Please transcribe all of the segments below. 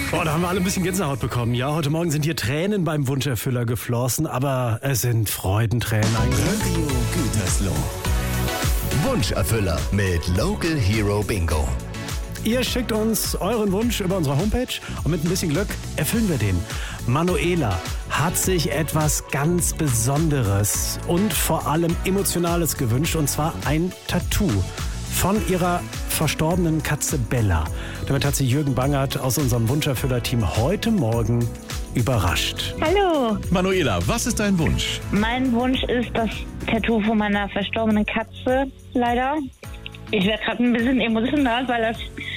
Boah, da haben wir alle ein bisschen Gänsehaut bekommen. Ja, heute Morgen sind hier Tränen beim Wunscherfüller geflossen, aber es sind Freudentränen eigentlich. Radio Gütersloh. Wunscherfüller mit Local Hero Bingo. Ihr schickt uns euren Wunsch über unsere Homepage und mit ein bisschen Glück erfüllen wir den. Manuela hat sich etwas ganz Besonderes und vor allem Emotionales gewünscht, und zwar ein Tattoo von ihrer verstorbenen Katze Bella. Damit hat sie Jürgen Bangert aus unserem Wunscherfüller-Team heute Morgen überrascht. Hallo, Manuela, was ist dein Wunsch? mein Wunsch ist das Tattoo von meiner verstorbenen Katze, leider. Ich werde gerade ein bisschen emotional, weil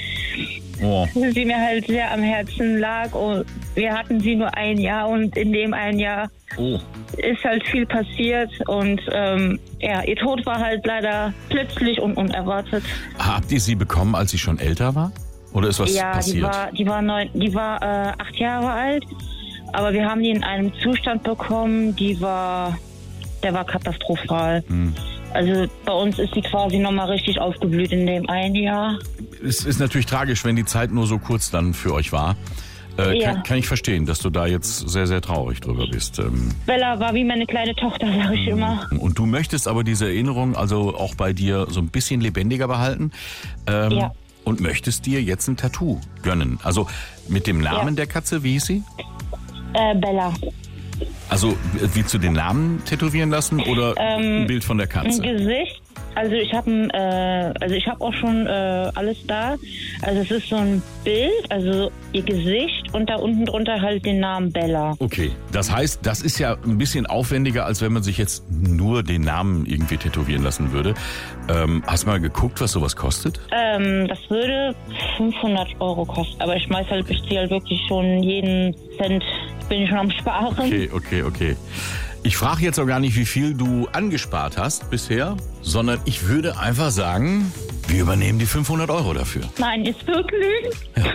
sie mir halt sehr am Herzen lag. Und wir hatten sie nur ein Jahr und in dem ein Jahr ist halt viel passiert. Und ihr Tod war halt leider plötzlich und unerwartet. Habt ihr sie bekommen, als sie schon älter war? Oder ist was passiert? Die war 8 Jahre alt. Aber wir haben die in einem Zustand bekommen, der war katastrophal. Also bei uns ist sie quasi nochmal richtig aufgeblüht in dem einen Jahr. Es ist natürlich tragisch, wenn die Zeit nur so kurz dann für euch war. Kann ich verstehen, dass du da jetzt sehr, sehr traurig drüber bist. Bella war wie meine kleine Tochter, sage ich immer. Und du möchtest aber diese Erinnerung also auch bei dir so ein bisschen lebendiger behalten. Und möchtest dir jetzt ein Tattoo gönnen. Also mit dem Namen der Katze, wie hieß sie? Bella. Also willst du den Namen tätowieren lassen oder ein Bild von der Katze? Ein Gesicht. Also ich habe auch schon alles da. Also es ist so ein Bild, also ihr Gesicht und da unten drunter halt den Namen Bella. Okay, das heißt, das ist ja ein bisschen aufwendiger, als wenn man sich jetzt nur den Namen irgendwie tätowieren lassen würde. Hast du mal geguckt, was sowas kostet? Das würde 500 € kosten, aber ich ziehe halt wirklich schon jeden Cent, bin ich schon am Sparen. Okay. Ich frage jetzt auch gar nicht, wie viel du angespart hast bisher, sondern ich würde einfach sagen, wir übernehmen die 500 € dafür. Nein, ist wirklich? Ja.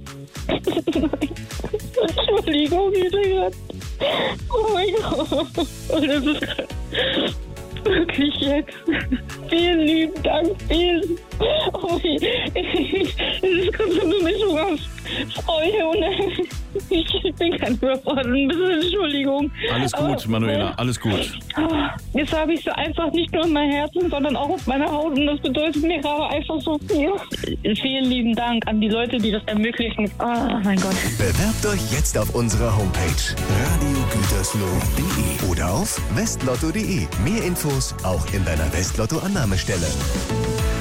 Entschuldigung, oh mein Gott. Das ist wirklich jetzt. Vielen lieben Dank, Oh, es ist gerade so eine Mischung aus Freude und ich bin kein Überfordern. Ein bisschen Entschuldigung. Alles gut, Manuela, alles gut. Jetzt habe ich so einfach nicht nur in meinem Herzen, sondern auch auf meiner Haut und das bedeutet mir gerade einfach so viel. Vielen lieben Dank an die Leute, die das ermöglichen. Oh mein Gott. Bewerbt euch jetzt auf unserer Homepage radiogütersloh.de oder auf westlotto.de. Mehr Infos auch in deiner Westlotto-Annahmestelle.